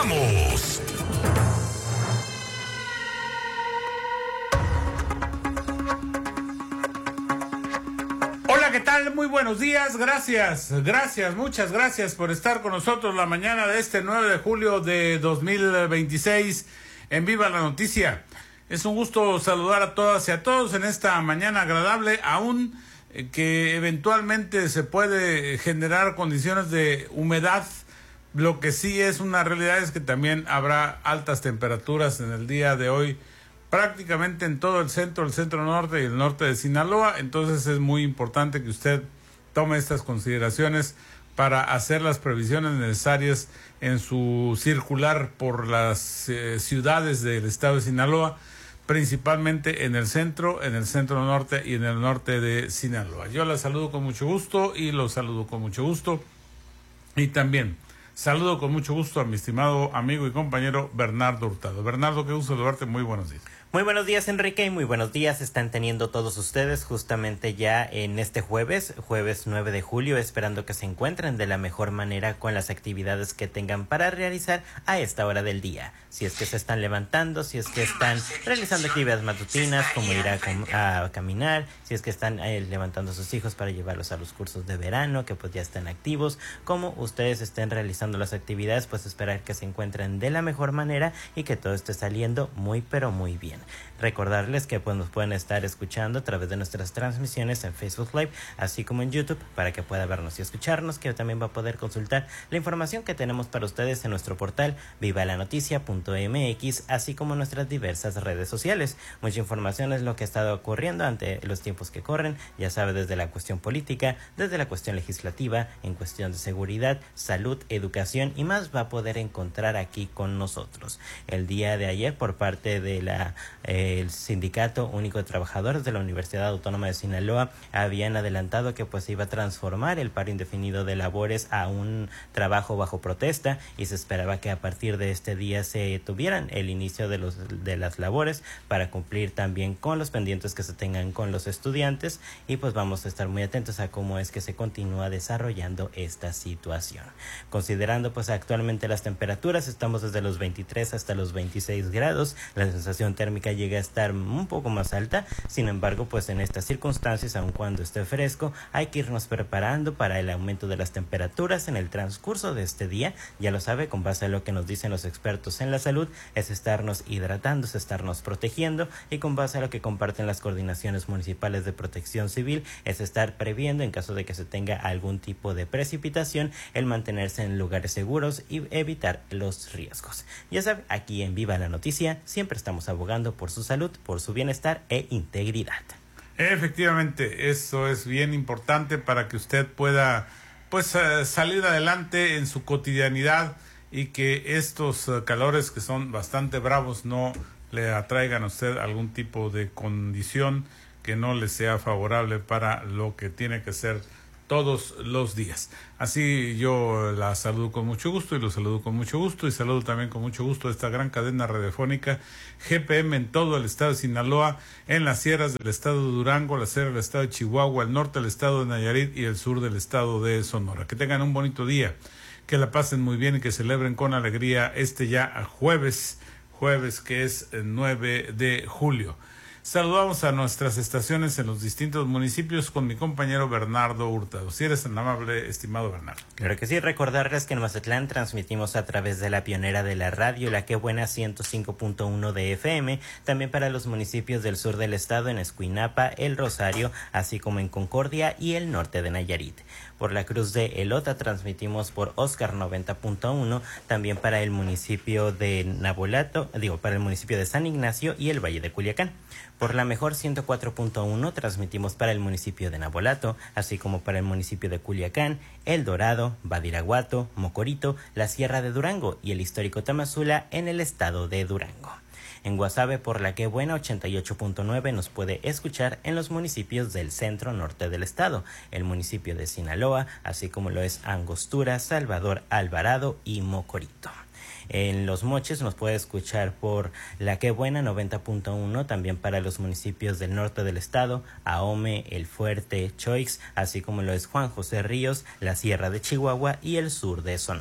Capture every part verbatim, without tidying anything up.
¡Comenzamos! Hola, ¿qué tal? Muy buenos días, gracias, gracias, muchas gracias por estar con nosotros la mañana de este nueve de julio de dos mil veintiséis en Viva la Noticia. Es un gusto saludar a todas y a todos en esta mañana agradable, aún que eventualmente se puede generar condiciones de humedad. Lo que sí es una realidad es que también habrá altas temperaturas en el día de hoy, prácticamente en todo el centro, el centro norte y el norte de Sinaloa. Entonces es muy importante que usted tome estas consideraciones para hacer las previsiones necesarias en su circular por las eh, ciudades del estado de Sinaloa, principalmente en el centro, en el centro norte y en el norte de Sinaloa. Yo la saludo con mucho gusto y los saludo con mucho gusto. Y también saludo con mucho gusto a mi estimado amigo y compañero Bernardo Hurtado. Bernardo, qué gusto saludarte, muy buenos días. Muy buenos días, Enrique, y muy buenos días están teniendo todos ustedes justamente ya en este jueves, jueves nueve de julio, esperando que se encuentren de la mejor manera con las actividades que tengan para realizar a esta hora del día. Si es que se están levantando, si es que están realizando actividades matutinas, como ir a, com a caminar, si es que están eh, levantando a sus hijos para llevarlos a los cursos de verano, que pues ya están activos, como ustedes estén realizando las actividades, pues esperar que se encuentren de la mejor manera y que todo esté saliendo muy pero muy bien. Recordarles que pues, nos pueden estar escuchando a través de nuestras transmisiones en Facebook Live, así como en YouTube, para que pueda vernos y escucharnos, que también va a poder consultar la información que tenemos para ustedes en nuestro portal viva la noticia punto m x, así como en nuestras diversas redes sociales. Mucha información es lo que ha estado ocurriendo ante los tiempos que corren, ya sabe, desde la cuestión política, desde la cuestión legislativa, en cuestión de seguridad, salud, educación y más va a poder encontrar aquí con nosotros. El día de ayer, por parte de la eh, el Sindicato Único de Trabajadores de la Universidad Autónoma de Sinaloa, habían adelantado que pues iba a transformar el paro indefinido de labores a un trabajo bajo protesta, y se esperaba que a partir de este día se tuvieran el inicio de los de las labores para cumplir también con los pendientes que se tengan con los estudiantes, y pues vamos a estar muy atentos a cómo es que se continúa desarrollando esta situación. Considerando pues actualmente las temperaturas, estamos desde los veintitrés hasta los veintiséis grados, la sensación térmica llega a estar un poco más alta. Sin embargo, pues en estas circunstancias, aun cuando esté fresco, hay que irnos preparando para el aumento de las temperaturas en el transcurso de este día. Ya lo sabe, con base a lo que nos dicen los expertos en la salud, es estarnos hidratando, es estarnos protegiendo, y con base a lo que comparten las coordinaciones municipales de protección civil, es estar previendo en caso de que se tenga algún tipo de precipitación, el mantenerse en lugares seguros y evitar los riesgos. Ya sabe, aquí en Viva la Noticia siempre estamos abogando por su salud, por su bienestar e integridad. Efectivamente, eso es bien importante para que usted pueda pues uh, salir adelante en su cotidianidad, y que estos uh, calores que son bastante bravos no le atraigan a usted algún tipo de condición que no le sea favorable para lo que tiene que ser todos los días. Así yo la saludo con mucho gusto y lo saludo con mucho gusto y saludo también con mucho gusto esta gran cadena radiofónica G P M en todo el estado de Sinaloa, en las sierras del estado de Durango, la sierra del estado de Chihuahua, el norte del estado de Nayarit y el sur del estado de Sonora. Que tengan un bonito día, que la pasen muy bien y que celebren con alegría este ya jueves, jueves que es nueve de julio. Saludamos a nuestras estaciones en los distintos municipios con mi compañero Bernardo Hurtado. Si eres tan amable, estimado Bernardo. Claro que sí, recordarles que en Mazatlán transmitimos a través de la pionera de la radio, la Que Buena ciento cinco punto uno de F M, también para los municipios del sur del estado, en Escuinapa, El Rosario, así como en Concordia y el norte de Nayarit. Por la Cruz de Elota transmitimos por Oscar noventa punto uno, también para el municipio de Nabolato, digo, para el municipio de San Ignacio y el Valle de Culiacán. Por la Mejor ciento cuatro punto uno transmitimos para el municipio de Nabolato, así como para el municipio de Culiacán, El Dorado, Badiraguato, Mocorito, la Sierra de Durango y el histórico Tamazula en el estado de Durango. En Guasave, por la Que Buena ochenta y ocho punto nueve nos puede escuchar en los municipios del centro norte del estado, el municipio de Sinaloa, así como lo es Angostura, Salvador, Alvarado y Mocorito. En Los Mochis nos puede escuchar por la Que Buena noventa punto uno, también para los municipios del norte del estado, Ahome, El Fuerte, Choix, así como lo es Juan José Ríos, la Sierra de Chihuahua y el sur de Sonora.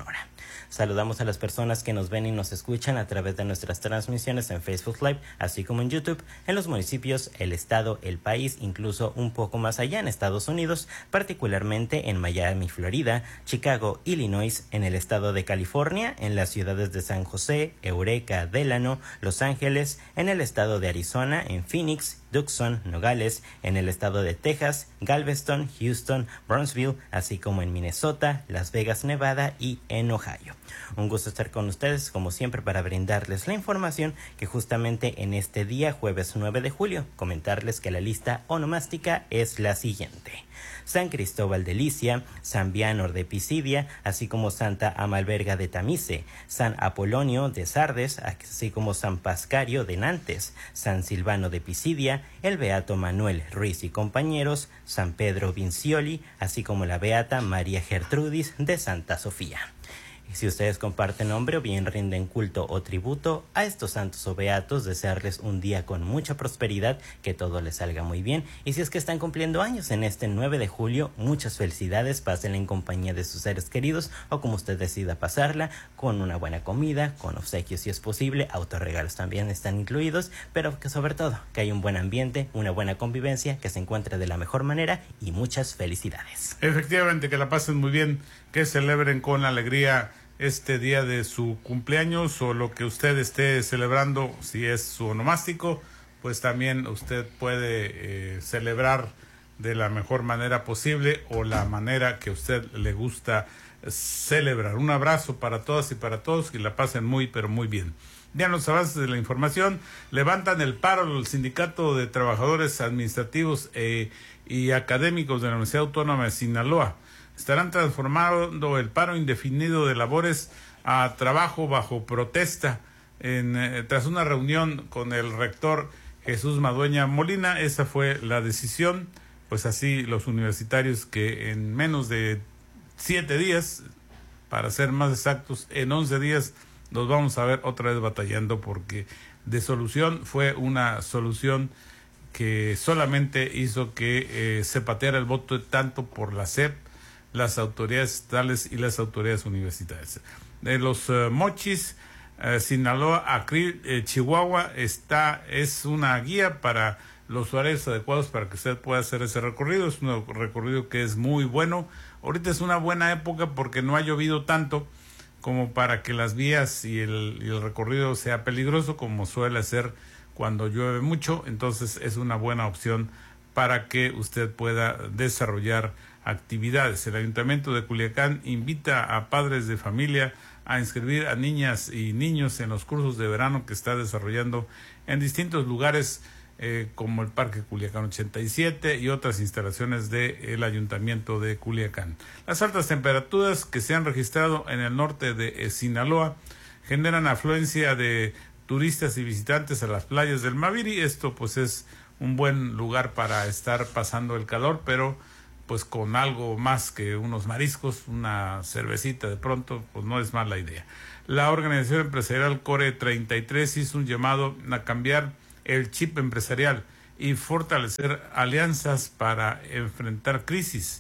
Saludamos a las personas que nos ven y nos escuchan a través de nuestras transmisiones en Facebook Live, así como en YouTube, en los municipios, el estado, el país, incluso un poco más allá en Estados Unidos, particularmente en Miami, Florida, Chicago, Illinois, en el estado de California, en las ciudades de San José, Eureka, Delano, Los Ángeles, en el estado de Arizona, en Phoenix, Tucson, Nogales, en el estado de Texas, Galveston, Houston, Brownsville, así como en Minnesota, Las Vegas, Nevada y en Ohio. Un gusto estar con ustedes, como siempre, para brindarles la información que justamente en este día, jueves nueve de julio, comentarles que la lista onomástica es la siguiente: San Cristóbal de Licia, San Vianor de Pisidia, así como Santa Amalberga de Tamice, San Apolonio de Sardes, así como San Pascario de Nantes, San Silvano de Pisidia, el Beato Manuel Ruiz y compañeros, San Pedro Vincioli, así como la Beata María Gertrudis de Santa Sofía. Si ustedes comparten nombre o bien rinden culto o tributo a estos santos o beatos, desearles un día con mucha prosperidad, que todo les salga muy bien. Y si es que están cumpliendo años en este nueve de julio, muchas felicidades, pásenla en compañía de sus seres queridos o como usted decida pasarla, con una buena comida, con obsequios si es posible, autorregalos también están incluidos, pero que sobre todo que haya un buen ambiente, una buena convivencia, que se encuentre de la mejor manera y muchas felicidades. Efectivamente, que la pasen muy bien, que celebren con alegría este día de su cumpleaños o lo que usted esté celebrando. Si es su onomástico, pues también usted puede eh, celebrar de la mejor manera posible o la manera que a usted le gusta celebrar. Un abrazo para todas y para todos, que la pasen muy pero muy bien. Ya en los avances de la información, levantan el paro el Sindicato de Trabajadores Administrativos eh, y Académicos de la Universidad Autónoma de Sinaloa. Estarán transformando el paro indefinido de labores a trabajo bajo protesta en, eh, tras una reunión con el rector Jesús Madueña Molina. Esa fue la decisión, pues así los universitarios que en menos de siete días, para ser más exactos, en once días nos vamos a ver otra vez batallando, porque de solución fue una solución que solamente hizo que eh, se pateara el voto tanto por la S E P, las autoridades estatales y las autoridades universitarias. De los uh, Mochis, uh, Sinaloa, Acri, eh, Chihuahua, está, es una guía para los horarios adecuados para que usted pueda hacer ese recorrido. Es un recorrido que es muy bueno. Ahorita es una buena época porque no ha llovido tanto como para que las vías y el, y el recorrido sea peligroso, como suele ser cuando llueve mucho. Entonces es una buena opción para que usted pueda desarrollar actividades. El Ayuntamiento de Culiacán invita a padres de familia a inscribir a niñas y niños en los cursos de verano que está desarrollando en distintos lugares eh, como el Parque Culiacán ochenta y siete y otras instalaciones del Ayuntamiento de Culiacán. Las altas temperaturas que se han registrado en el norte de eh, Sinaloa generan afluencia de turistas y visitantes a las playas del Maviri. Esto pues es un buen lugar para estar pasando el calor, pero pues con algo más que unos mariscos, una cervecita de pronto, pues no es mala idea. La organización empresarial Core treinta y tres hizo un llamado a cambiar el chip empresarial y fortalecer alianzas para enfrentar crisis.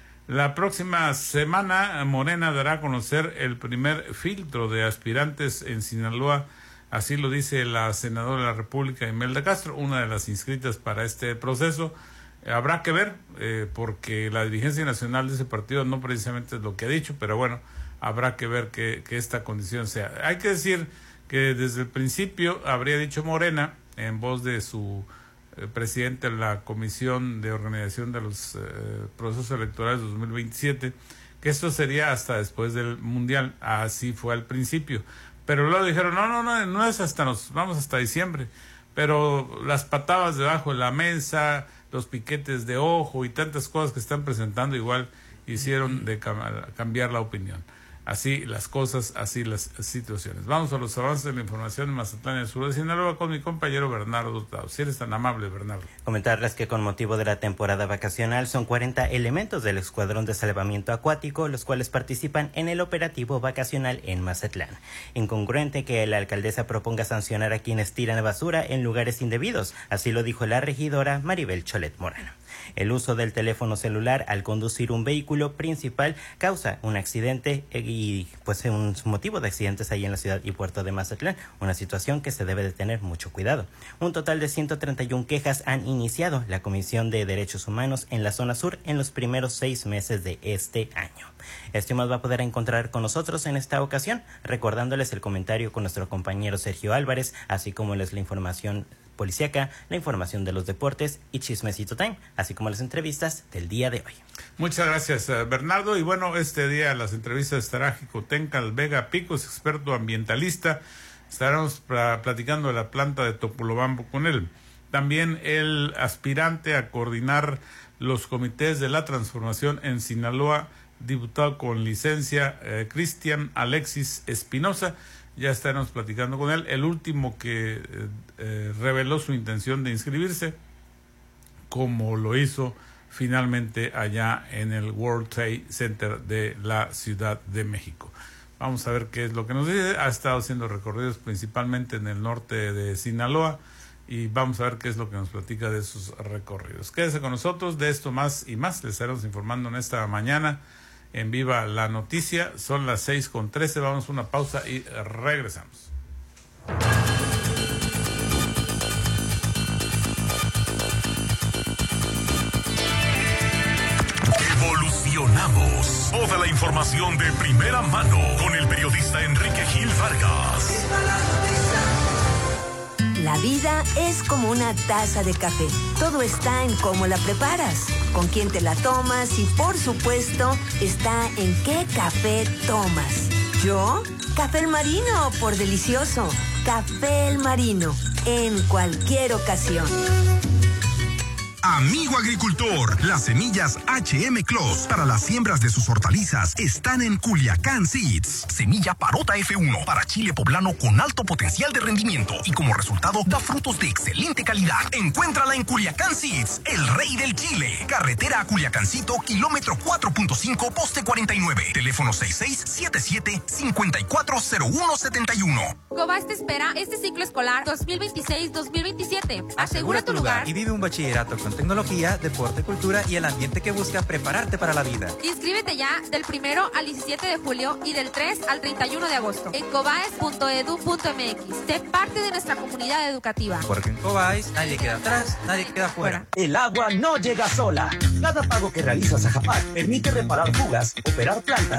La próxima semana Morena dará a conocer el primer filtro de aspirantes en Sinaloa, así lo dice la senadora de la República, Imelda Castro, una de las inscritas para este proceso. Habrá que ver, eh, porque la dirigencia nacional de ese partido no precisamente es lo que ha dicho, pero bueno, habrá que ver que, que esta condición sea. Hay que decir que desde el principio habría dicho Morena, en voz de su eh, presidente de la Comisión de Organización de los eh, Procesos Electorales dos mil veintisiete, que esto sería hasta después del Mundial. Así fue al principio. Pero luego dijeron, no, no, no, no es hasta, nos vamos hasta diciembre. Pero las patadas debajo de la mesa, los piquetes de ojo y tantas cosas que están presentando igual hicieron de cambiar la opinión. Así las cosas, así las situaciones. Vamos a los avances de la información en Mazatlán y el sur de Sinaloa con mi compañero Bernardo Hurtado. Si eres tan amable, Bernardo. Comentarles que con motivo de la temporada vacacional son cuarenta elementos del Escuadrón de Salvamiento Acuático los cuales participan en el operativo vacacional en Mazatlán. Incongruente que la alcaldesa proponga sancionar a quienes tiran basura en lugares indebidos, así lo dijo la regidora Maribel Cholet Morano. El uso del teléfono celular al conducir un vehículo principal causa un accidente y pues un motivo de accidentes ahí en la ciudad y puerto de Mazatlán, una situación que se debe de tener mucho cuidado. Un total de ciento treinta y una quejas han iniciado la Comisión de Derechos Humanos en la zona sur en los primeros seis meses de este año. Esto más va a poder encontrar con nosotros en esta ocasión, recordándoles el comentario con nuestro compañero Sergio Álvarez, así como les la información policíaca, la información de los deportes y Chismecito Time, así como las entrevistas del día de hoy. Muchas gracias, Bernardo. Y bueno, este día las entrevistas estará Jicotencal Vega Picos, experto ambientalista. Estaremos platicando de la planta de Topolobampo con él. También el aspirante a coordinar los comités de la transformación en Sinaloa, diputado con licencia, eh, Cristian Alexis Espinosa. Ya estaremos platicando con él. El último que eh, eh, reveló su intención de inscribirse, como lo hizo finalmente allá en el World Trade Center de la Ciudad de México. Vamos a ver qué es lo que nos dice. Ha estado haciendo recorridos principalmente en el norte de Sinaloa y vamos a ver qué es lo que nos platica de sus recorridos. Quédese con nosotros, de esto más y más les estaremos informando en esta mañana en Viva la Noticia. Son las seis con trece, vamos a una pausa y regresamos. Evolucionamos. Toda la información de primera mano con el periodista Enrique Gil Vargas. La vida es como una taza de café. Todo está en cómo la preparas, con quién te la tomas y, por supuesto, está en qué café tomas. ¿Yo? Café El Marino, por delicioso. Café El Marino, en cualquier ocasión. Amigo agricultor, las semillas H M Clos para las siembras de sus hortalizas están en Culiacán Seeds. Semilla Parota F uno para chile poblano con alto potencial de rendimiento y como resultado da frutos de excelente calidad. Encuéntrala en Culiacán Seeds, el rey del chile. Carretera a Culiacancito, kilómetro cuatro punto cinco, poste cuarenta y nueve. Teléfono seis seis siete siete, cinco cuatro cero uno siete uno. Cobas te espera este ciclo escolar dos mil veintiséis dos mil veintisiete. Asegura tu lugar y vive un bachillerato con tecnología, deporte, cultura y el ambiente que busca prepararte para la vida. Inscríbete ya del primero al diecisiete de julio y del tres al treinta y uno de agosto en cobaes punto edu punto mx. Sé parte de nuestra comunidad educativa. Porque en Cobaes nadie queda atrás, nadie queda fuera. El agua no llega sola. Cada pago que realizas a Japac permite reparar fugas, operar plantas